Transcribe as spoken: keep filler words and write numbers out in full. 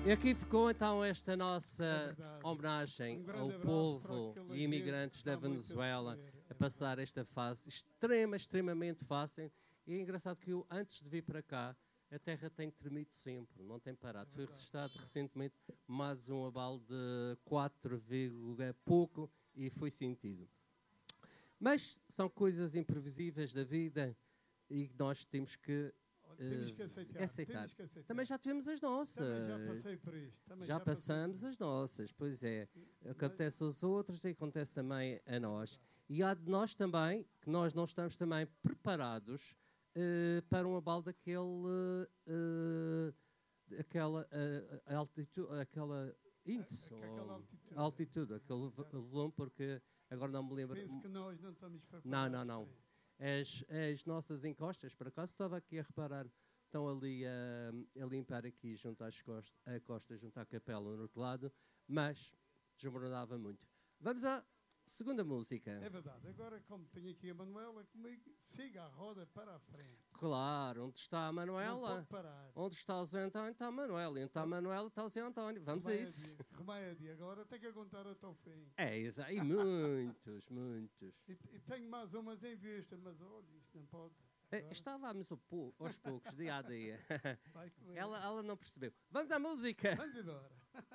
E aqui ficou então esta nossa É homenagem Um grande ao abraço povo para aquela e imigrantes gente da que está muito a Venezuela sofrer. a passar esta fase extrema, extremamente fácil. E é engraçado que eu, antes de vir para cá, a terra tem tremido sempre, não tem parado. Foi registrado recentemente mais um abalo de quatro, pouco e foi sentido. Mas são coisas imprevisíveis da vida e nós temos que Temos que uh, aceitar, aceitar. temos que aceitar. Também já tivemos as nossas. Também já passei por isto. Também Já, já passamos as nossas, pois é. Acontece aos outros e acontece também a nós. E há de nós também, que nós não estamos também preparados uh, para um abalo daquele, uh, aquela uh, altitude, aquela índice, A, ou aquela altitude. altitude, aquele volume, porque agora não me lembro. Penso que nós não estamos preparados. Não, não, não. As, as nossas encostas, por acaso estava aqui a reparar, estão ali a, a limpar aqui junto às costas, a costa, junto à capela no outro lado, mas desmoronava muito. Vamos à segunda música. É verdade. Agora, como tenho aqui a Manuela comigo, siga a roda para a frente. Claro, onde está a Manuela? Não pode parar. Onde está o Zé António, está a Manuela. E onde está a Manuela, está o Zé António. Vamos Remédio, a isso. Remédio. Agora tem que aguentar até o fim. É, exato. E muitos, muitos. E, e tenho mais umas em vista, mas olha, isto não pode. É, estávamos aos poucos, dia a dia. Vai comer. Ela, ela não percebeu. Vamos à música! Vamos embora.